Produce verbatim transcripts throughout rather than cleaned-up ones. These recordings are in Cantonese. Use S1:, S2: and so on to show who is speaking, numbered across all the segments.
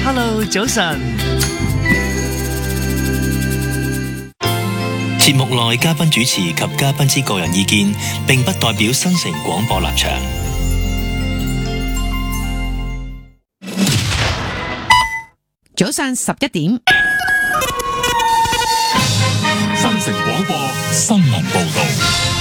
S1: Hello， 早晨。
S2: 節目內嘉賓主持及嘉賓之個人意見，並不代表新城廣播立場。
S3: 早上十一點，
S4: 新城廣播新聞報道。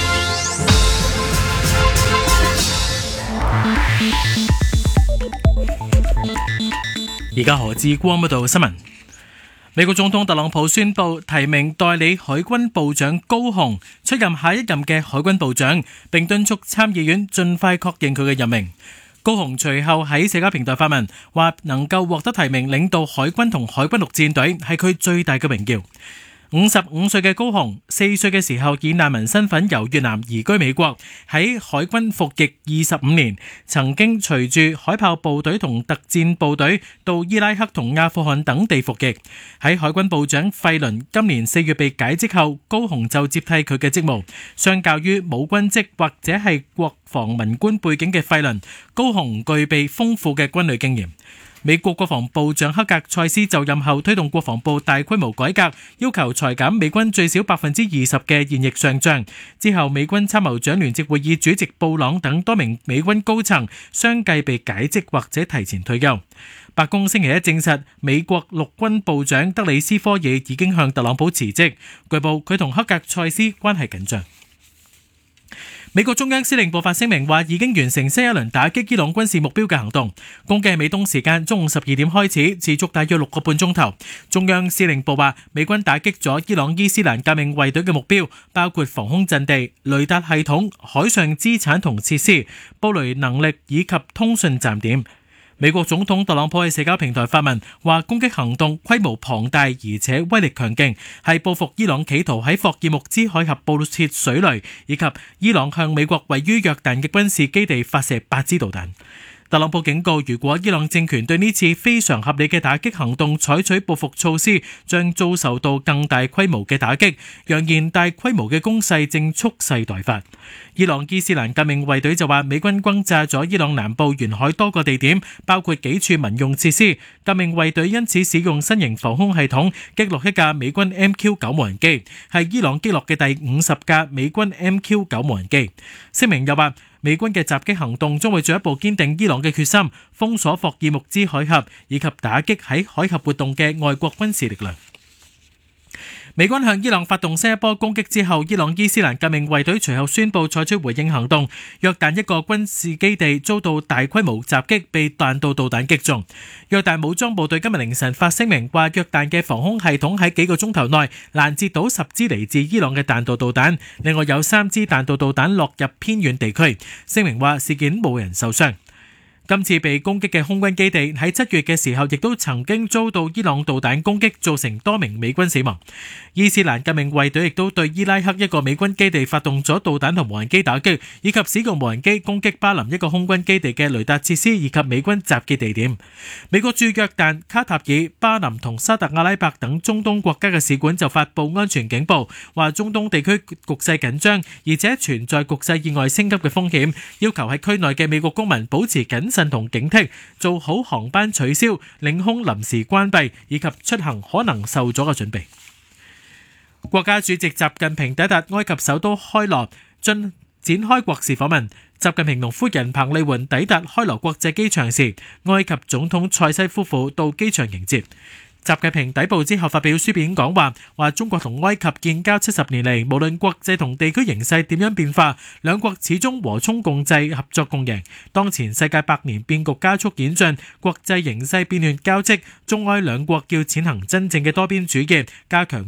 S5: 而家何志光報道新聞。美國總統特朗普宣布提名代理海軍部長高雄出任下一任嘅海軍部長，並敦促參議院盡快確認佢嘅任命。高雄隨後喺社交平台發文，話能夠獲得提名領導海軍同海軍陸戰隊係佢最大嘅榮耀。五十五歲嘅高雄，四歲嘅時候以難民身份由越南移居美國，喺海軍服役二十五年，曾經隨住海豹部隊同特戰部隊到伊拉克同阿富汗等地服役。喺海軍部長費倫今年四月被解職後，高雄就接替佢嘅職務。相較於冇軍職或者係國防文官背景嘅費倫，高雄具備豐富嘅軍旅經驗。美國國防部長克格塞斯就任後推動國防部大規模改革，要求裁減美軍最少百分之二十嘅現役上將。之後，美軍參謀長聯席會議主席布朗等多名美軍高層相繼被解職或者提前退休。白宮星期一證實，美國陸軍部長德里斯科爾已經向特朗普辭職。據報佢同克格塞斯關係緊張。美國中央司令部發聲明話，已經完成新一輪打擊伊朗軍事目標嘅行動，攻擊係美東時間中午十二點開始，持續大約六個半鐘頭。中央司令部話，美軍打擊咗伊朗伊斯蘭革命衛隊嘅目標，包括防空陣地、雷達系統、海上資產同設施、布雷能力以及通訊站點。美國總統特朗普喺社交平台發文，話攻擊行動規模龐大而且威力強勁，係報復伊朗企圖喺霍爾木茲海峽布設水雷，以及伊朗向美國位於約旦嘅軍事基地發射八支導彈。特朗普警告，如果伊朗政權對呢次非常合理嘅打擊行動採取報復措施，將遭受到更大規模嘅打擊，揚言大規模嘅攻勢正蓄勢待發。伊朗伊斯蘭革命衛隊就話，美軍轟炸咗伊朗南部沿海多個地點，包括幾處民用設施。革命衛隊因此使用新型防空系統擊落一架美軍 M Q 九 無人機，係伊朗擊落嘅第五十架美軍 M Q 九 無人機。聲明又話，美軍嘅襲擊行動將會進一步堅定伊朗嘅決心，封鎖霍爾木茲海峽，以及打擊喺海峽活動嘅外國軍事力量。美軍向伊朗發動新一波攻擊之後，伊朗伊斯蘭革命衛隊隨後宣布採取回應行動。約旦一個軍事基地遭到大規模襲擊，被彈道導彈擊中。約旦武裝部隊今日凌晨發聲明話，約旦嘅防空系統喺幾個鐘頭內攔截到十支嚟自伊朗嘅彈道導彈，另外有三支彈道導彈落入偏遠地區。聲明話事件冇人受傷。今次被攻擊嘅空軍基地喺七月嘅時候，亦都曾經遭到伊朗導彈攻擊，造成多名美軍死亡。伊斯蘭革命衛隊亦都對伊拉克一個美軍基地發動咗導彈同無人機打擊，以及使用無人機攻擊巴林一個空軍基地嘅雷達設施以及美軍集結地點。美國駐約旦、卡塔爾、巴林同沙特阿拉伯等中東國家嘅使館就發布安全警報，話中東地區局勢緊張，而且存在局勢意外升級嘅風險，要求喺區內嘅美國公民保持謹慎同警惕，做好航班取消、領空臨時關閉以及出行可能受阻嘅準備。國家主席習近平抵達埃及首都開羅，進展開國事訪問。習近平同夫人彭麗媛抵達開羅國際機場時，埃及總統塞西夫婦到機場迎接。習近平抵埗之後發表書面講話，話中國同埃及建交七十年嚟，無論國際同地區形勢點樣變化，兩國始終和衷共濟、合作共贏。當前世界百年變局加速演進，國際形勢變亂交織，中埃兩國要踐行真正嘅多邊主義，加強